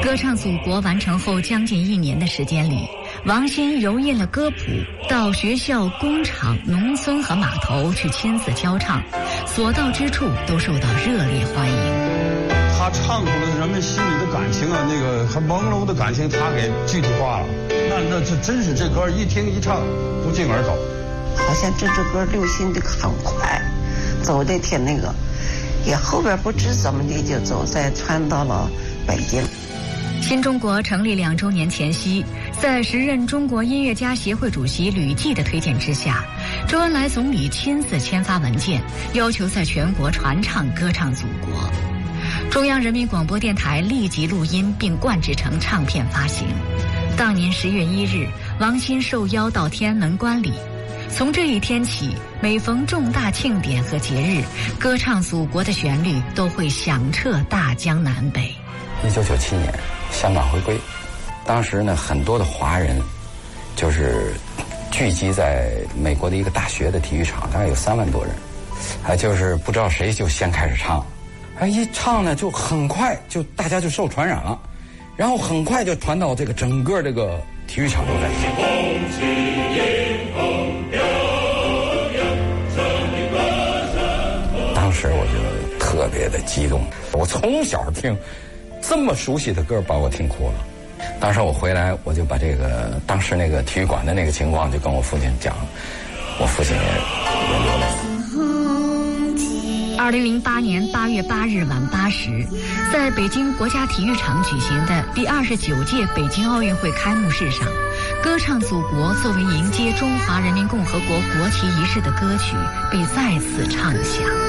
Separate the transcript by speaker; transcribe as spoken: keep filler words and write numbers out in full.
Speaker 1: 歌唱祖国完成后将近一年的时间里，王鑫揉印了歌谱，到学校、工厂、农村和码头去亲自教唱，所到之处都受到热烈欢迎。
Speaker 2: 他唱出了人们心里的感情啊，那个还朦胧的感情，他给具体化了。那那这真是这歌一听一唱不胫而走，
Speaker 3: 好像这支歌流行的很快，走的挺那个，也后边不知怎么的就走在传到了北京。
Speaker 1: 新中国成立两周年前夕，在时任中国音乐家协会主席吕纪的推荐之下，周恩来总理亲自签发文件，要求在全国传唱歌唱祖国。中央人民广播电台立即录音并灌制成唱片发行。当年十月一日，王鑫受邀到天安门观礼。从这一天起，每逢重大庆典和节日，歌唱祖国的旋律都会响彻大江南北。
Speaker 4: 一九九七年，香港回归，当时呢，很多的华人就是聚集在美国的一个大学的体育场，大概有三万多人，还就是不知道谁就先开始唱。哎，一唱呢，就很快就大家就受传染了，然后很快就传到这个整个这个体育场都在唱。当时我就特别的激动，我从小听这么熟悉的歌，把我听哭了。当时我回来，我就把这个当时那个体育馆的那个情况就跟我父亲讲，我父亲也也流泪了。
Speaker 1: 二零零八年八月八日晚八时，在北京国家体育场举行的第二十九届北京奥运会开幕式上，歌唱祖国作为迎接中华人民共和国国旗仪式的歌曲被再次唱响。